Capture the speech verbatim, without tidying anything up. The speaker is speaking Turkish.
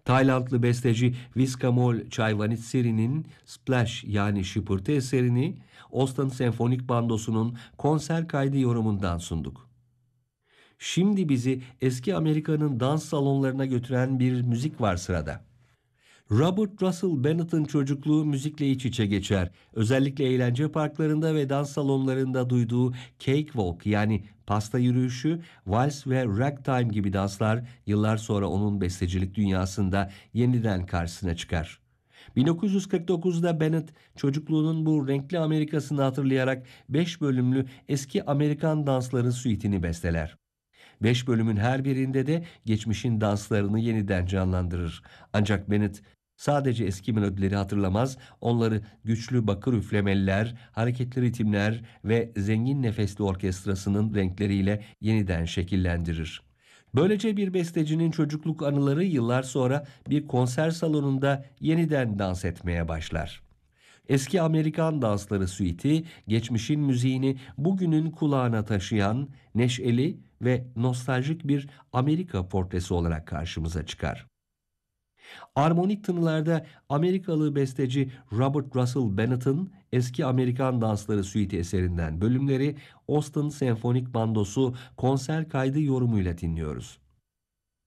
Taylandlı besteci Viskamol Chaivanitsiri'nin Splash yani Şıpırtı eserini Austin Senfonik Bandosu'nun konser kaydı yorumundan sunduk. Şimdi bizi eski Amerika'nın dans salonlarına götüren bir müzik var sırada. Robert Russell Bennett'ın çocukluğu müzikle iç içe geçer. Özellikle eğlence parklarında ve dans salonlarında duyduğu cakewalk yani pasta yürüyüşü, vals ve ragtime gibi danslar yıllar sonra onun bestecilik dünyasında yeniden karşısına çıkar. bin dokuz yüz kırk dokuzda Bennett çocukluğunun bu renkli Amerika'sını hatırlayarak beş bölümlü eski Amerikan dansları suite'ini besteler. Beş bölümün her birinde de geçmişin danslarını yeniden canlandırır. Ancak Bennett sadece eski melodileri hatırlamaz, onları güçlü bakır üflemeliler, hareketli ritimler ve zengin nefesli orkestrasının renkleriyle yeniden şekillendirir. Böylece bir bestecinin çocukluk anıları yıllar sonra bir konser salonunda yeniden dans etmeye başlar. Eski Amerikan dansları suite'i, geçmişin müziğini bugünün kulağına taşıyan, neşeli ve nostaljik bir Amerika portresi olarak karşımıza çıkar. Armonik tınılarda Amerikalı besteci Robert Russell Bennett'ın eski Amerikan dansları suite eserinden bölümleri Austin Senfonik Bandosu konser kaydı yorumuyla dinliyoruz.